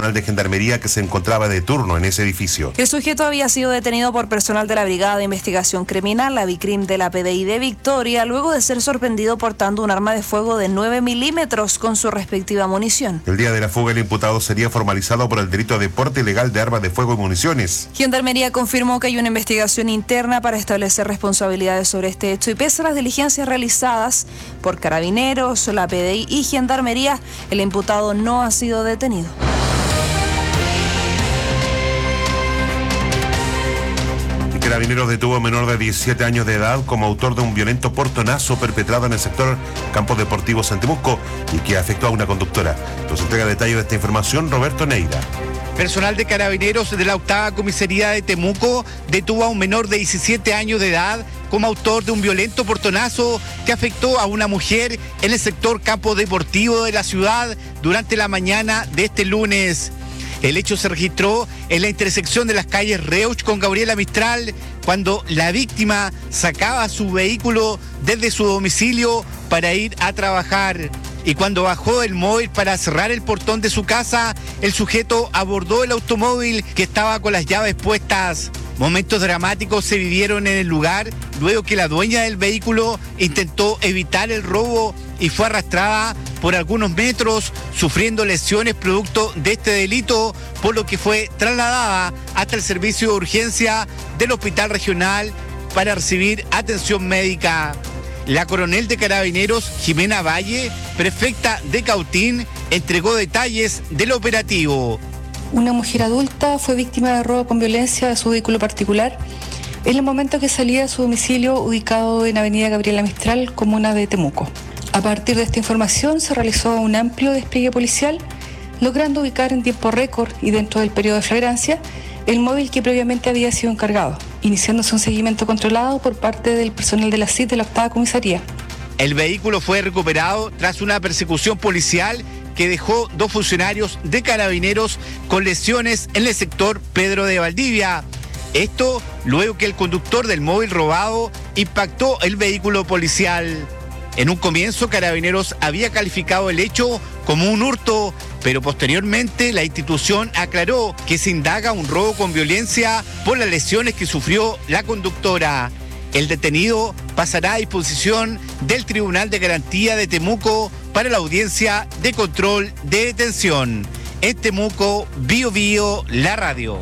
personal de gendarmería que se encontraba de turno en ese edificio. El sujeto había sido detenido por personal de la Brigada de Investigación Criminal, la BICRIM de la PDI de Victoria, luego de ser sorprendido portando un arma de fuego de 9 milímetros con su respectiva munición. El día de la fuga, el imputado sería formalizado por el delito de porte ilegal de armas de fuego y municiones. Gendarmería confirmó que hay una investigación interna para establecer responsabilidades sobre este hecho y pese a las diligencias realizadas por Carabineros, la PDI y Gendarmería, el imputado no ha sido detenido. Carabineros detuvo a un menor de 17 años de edad como autor de un violento portonazo perpetrado en el sector Campos Deportivos en Temuco y que afectó a una conductora. Nos entrega detalles de esta información Roberto Neira. Personal de Carabineros de la octava comisaría de Temuco detuvo a un menor de 17 años de edad como autor de un violento portonazo que afectó a una mujer en el sector Campo Deportivo de la ciudad durante la mañana de este lunes. El hecho se registró en la intersección de las calles Reusch con Gabriela Mistral, cuando la víctima sacaba su vehículo desde su domicilio para ir a trabajar. Y cuando bajó del móvil para cerrar el portón de su casa, el sujeto abordó el automóvil que estaba con las llaves puestas. Momentos dramáticos se vivieron en el lugar luego que la dueña del vehículo intentó evitar el robo y fue arrastrada por algunos metros, sufriendo lesiones producto de este delito, por lo que fue trasladada hasta el servicio de urgencia del Hospital Regional para recibir atención médica. La coronel de Carabineros, Jimena Valle, prefecta de Cautín, entregó detalles del operativo. Una mujer adulta fue víctima de robo con violencia de su vehículo particular en el momento que salía de su domicilio ubicado en Avenida Gabriela Mistral, comuna de Temuco. A partir de esta información se realizó un amplio despliegue policial, logrando ubicar en tiempo récord y dentro del periodo de flagrancia el móvil que previamente había sido encargado, iniciándose un seguimiento controlado por parte del personal de la CID de la octava comisaría. El vehículo fue recuperado tras una persecución policial que dejó 2 funcionarios de Carabineros con lesiones en el sector Pedro de Valdivia. Esto luego que el conductor del móvil robado impactó el vehículo policial. En un comienzo, Carabineros había calificado el hecho como un hurto, pero posteriormente la institución aclaró que se indaga un robo con violencia por las lesiones que sufrió la conductora. El detenido pasará a disposición del Tribunal de Garantía de Temuco para la audiencia de control de detención. En Temuco, Bio Bio, la radio.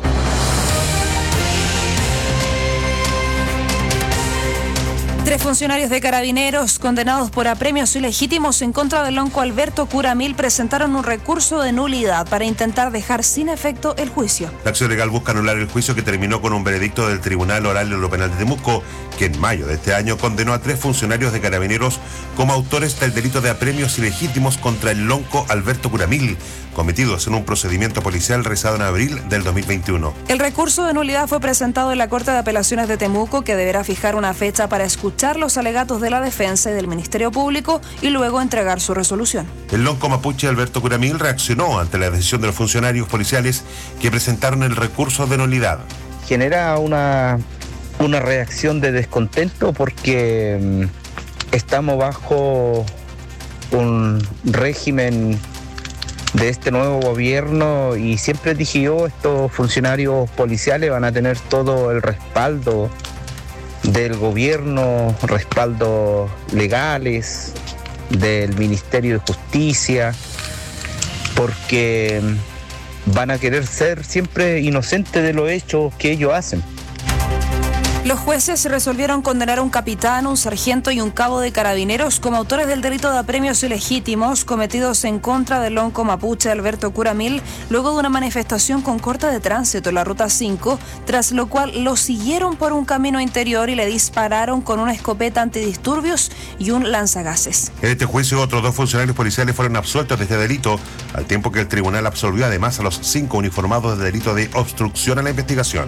3 funcionarios de Carabineros condenados por apremios ilegítimos en contra del lonco Alberto Curamil presentaron un recurso de nulidad para intentar dejar sin efecto el juicio. La acción legal busca anular el juicio que terminó con un veredicto del Tribunal Oral de lo Penal de Temuco, que en mayo de este año condenó a 3 funcionarios de Carabineros como autores del delito de apremios ilegítimos contra el lonco Alberto Curamil, cometidos en un procedimiento policial realizado en abril del 2021. El recurso de nulidad fue presentado en la Corte de Apelaciones de Temuco, que deberá fijar una fecha para escuchar los alegatos de la defensa y del Ministerio Público y luego entregar su resolución. El lonco mapuche Alberto Curamil reaccionó ante la decisión de los funcionarios policiales que presentaron el recurso de nulidad. Genera una reacción de descontento porque estamos bajo un régimen de este nuevo gobierno y siempre dije yo, estos funcionarios policiales van a tener todo el respaldo del gobierno, respaldos legales, del Ministerio de Justicia, porque van a querer ser siempre inocentes de los hechos que ellos hacen. Los jueces resolvieron condenar a un capitán, un sargento y un cabo de Carabineros como autores del delito de apremios ilegítimos cometidos en contra del lonco mapuche Alberto Curamil luego de una manifestación con corte de tránsito en la Ruta 5, tras lo cual lo siguieron por un camino interior y le dispararon con una escopeta antidisturbios y un lanzagases. En este juicio, otros 2 funcionarios policiales fueron absueltos de este delito, al tiempo que el tribunal absolvió además a los 5 uniformados de delito de obstrucción a la investigación.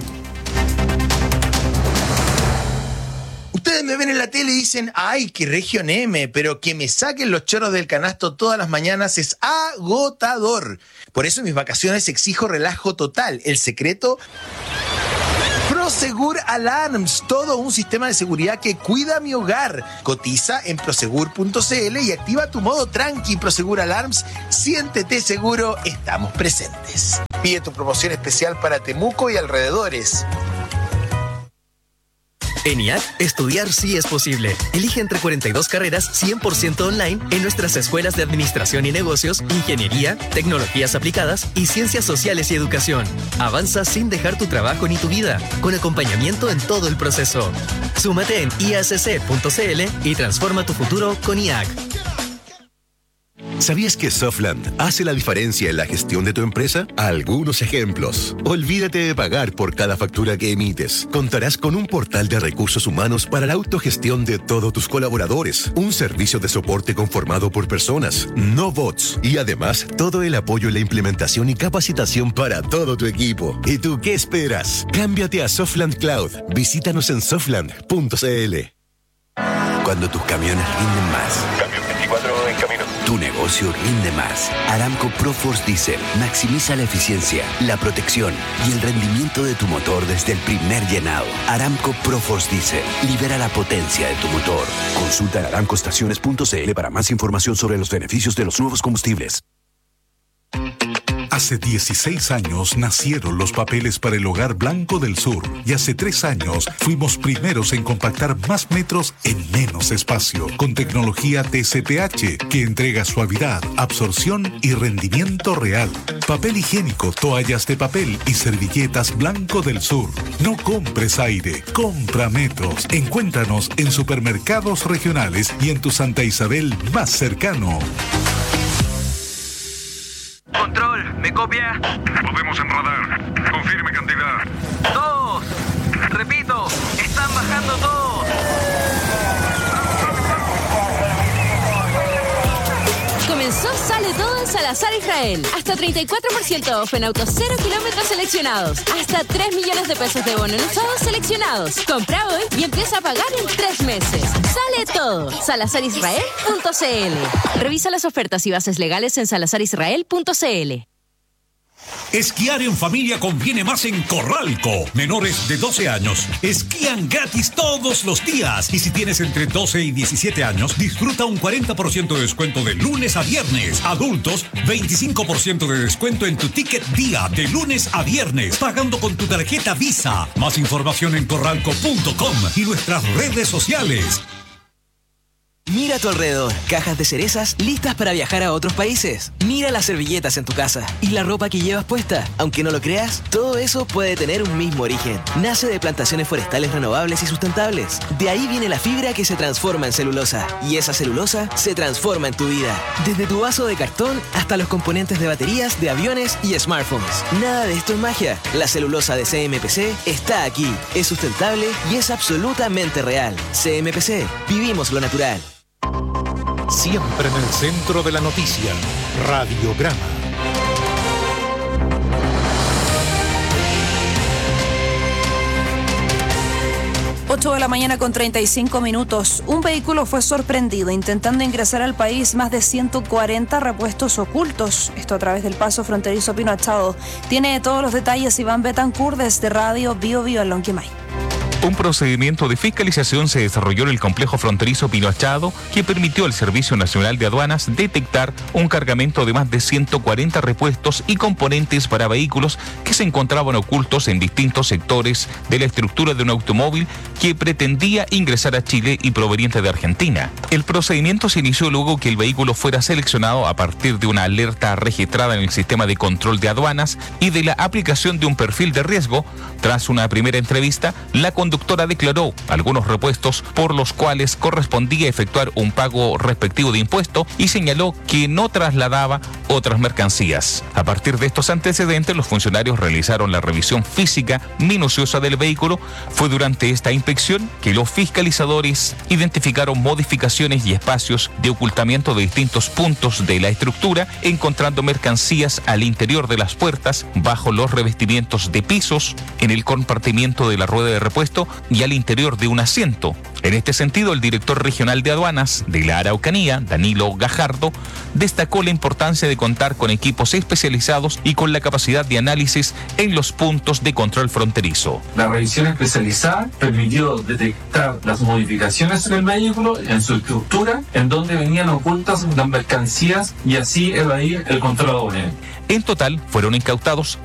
Ustedes me ven en la tele y dicen, ¡ay, qué Región M! Pero que me saquen los choros del canasto todas las mañanas es agotador. Por eso en mis vacaciones exijo relajo total. El secreto... Prosegur Alarms, todo un sistema de seguridad que cuida mi hogar. Cotiza en prosegur.cl y activa tu modo tranqui. Prosegur Alarms, siéntete seguro, estamos presentes. Pide tu promoción especial para Temuco y alrededores. En IAC, estudiar sí es posible. Elige entre 42 carreras 100% online en nuestras escuelas de Administración y Negocios, Ingeniería, Tecnologías Aplicadas y Ciencias Sociales y Educación. Avanza sin dejar tu trabajo ni tu vida, con acompañamiento en todo el proceso. Súmate en iacc.cl y transforma tu futuro con IAC. ¿Sabías que Softland hace la diferencia en la gestión de tu empresa? Algunos ejemplos. Olvídate de pagar por cada factura que emites. Contarás con un portal de recursos humanos para la autogestión de todos tus colaboradores. Un servicio de soporte conformado por personas, no bots. Y además, todo el apoyo en la implementación y capacitación para todo tu equipo. ¿Y tú qué esperas? Cámbiate a Softland Cloud. Visítanos en softland.cl. Cuando tus camiones rinden más. Camión 24 en camino. Tu negocio rinde más. Aramco ProForce Diesel maximiza la eficiencia, la protección y el rendimiento de tu motor desde el primer llenado. Aramco ProForce Diesel libera la potencia de tu motor. Consulta en aramcoestaciones.cl para más información sobre los beneficios de los nuevos combustibles. Hace 16 años nacieron los papeles para el Hogar Blanco del Sur y hace 3 años fuimos primeros en compactar más metros en menos espacio con tecnología TCPH que entrega suavidad, absorción y rendimiento real. Papel higiénico, toallas de papel y servilletas Blanco del Sur. No compres aire, compra metros. Encuéntranos en supermercados regionales y en tu Santa Isabel más cercano. Control, ¿me copia? Podemos en radar. Confirme cantidad. 2. Repito, están bajando todos. Comenzó Sale Todo en Salazar Israel. Hasta 34% off en autos 0 kilómetros seleccionados. Hasta 3 millones de pesos de bono en usados seleccionados. Compra hoy y empieza a pagar en 3 meses. Sale Todo. SalazarIsrael.cl. Revisa las ofertas y bases legales en SalazarIsrael.cl. Esquiar en familia conviene más en Corralco. Menores de 12 años esquían gratis todos los días. Y si tienes entre 12 y 17 años, disfruta un 40% de descuento de lunes a viernes. Adultos, 25% de descuento en tu ticket día de lunes a viernes, pagando con tu tarjeta Visa. Más información en corralco.com y nuestras redes sociales. Mira a tu alrededor, cajas de cerezas listas para viajar a otros países. Mira las servilletas en tu casa y la ropa que llevas puesta. Aunque no lo creas, todo eso puede tener un mismo origen. Nace de plantaciones forestales renovables y sustentables. De ahí viene la fibra que se transforma en celulosa. Y esa celulosa se transforma en tu vida. Desde tu vaso de cartón hasta los componentes de baterías de aviones y smartphones. Nada de esto es magia. La celulosa de CMPC está aquí. Es sustentable y es absolutamente real. CMPC, vivimos lo natural. Siempre en el centro de la noticia, Radiograma. 8 de la mañana con 35 minutos. Un vehículo fue sorprendido intentando ingresar al país más de 140 repuestos ocultos. Esto a través del paso fronterizo Pino Achado. Tiene todos los detalles Iván Betancourt desde Radio Bio Bio en Lonquimay. Un procedimiento de fiscalización se desarrolló en el complejo fronterizo Pino Achado que permitió al Servicio Nacional de Aduanas detectar un cargamento de más de 140 repuestos y componentes para vehículos que se encontraban ocultos en distintos sectores de la estructura de un automóvil que pretendía ingresar a Chile y proveniente de Argentina. El procedimiento se inició luego que el vehículo fuera seleccionado a partir de una alerta registrada en el sistema de control de aduanas y de la aplicación de un perfil de riesgo. Tras una primera entrevista, la conductora declaró algunos repuestos por los cuales correspondía efectuar un pago respectivo de impuesto y señaló que no trasladaba otras mercancías. A partir de estos antecedentes, los funcionarios realizaron la revisión física minuciosa del vehículo. Fue durante esta inspección que los fiscalizadores identificaron modificaciones y espacios de ocultamiento de distintos puntos de la estructura, encontrando mercancías al interior de las puertas, bajo los revestimientos de pisos, en el compartimiento de la rueda de repuesto y al interior de un asiento. En este sentido, el director regional de aduanas de la Araucanía, Danilo Gajardo, destacó la importancia de contar con equipos especializados y con la capacidad de análisis en los puntos de control fronterizo. La revisión especializada permitió detectar las modificaciones en el vehículo, en su estructura, en donde venían ocultas las mercancías y así evadir el control aduanero. En total, fueron incautados